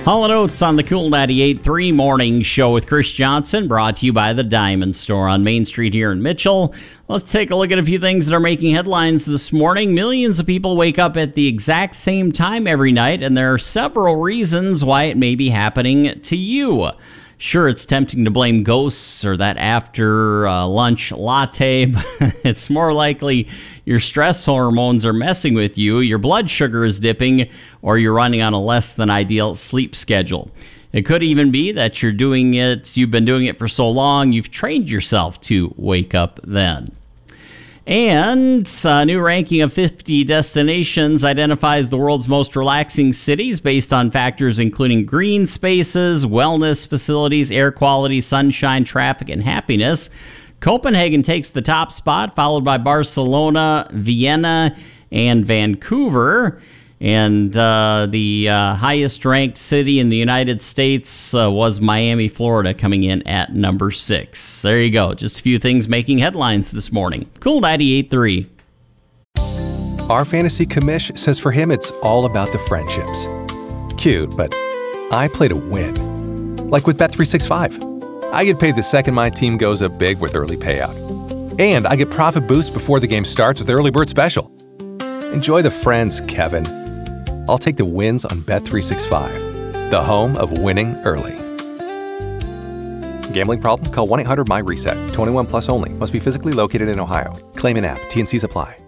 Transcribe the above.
Hall & Oates on the Cool 98.3 Morning Show with Chris Johnson, brought to you by the Diamond Store on Main Street here in Mitchell. Let's take a look at a few things that are making headlines this morning. Millions of people wake up at the exact same time every night, and there are several reasons why it may be happening to you. Sure, it's tempting to blame ghosts or that after-lunch latte, but it's more likely your stress hormones are messing with you, your blood sugar is dipping, or you're running on a less-than-ideal sleep schedule. It could even be that you've been doing it for so long, you've trained yourself to wake up then. And a new ranking of 50 destinations identifies the world's most relaxing cities based on factors including green spaces, wellness facilities, air quality, sunshine, traffic, and happiness. Copenhagen takes the top spot, followed by Barcelona, Vienna, and Vancouver. And the highest ranked city in the United States was Miami, Florida, coming in at number 6. There you go. Just a few things making headlines this morning. Cool 98.3. Our fantasy commish says for him it's all about the friendships. Cute, but I play to win. Like with Bet365. I get paid the second my team goes up big with early payout. And I get profit boost before the game starts with Early Bird Special. Enjoy the friends, Kevin. I'll take the wins on Bet365, the home of winning early. Gambling problem? Call 1-800-MY-RESET. 21 plus only. Must be physically located in Ohio. Claim in app. T&Cs apply.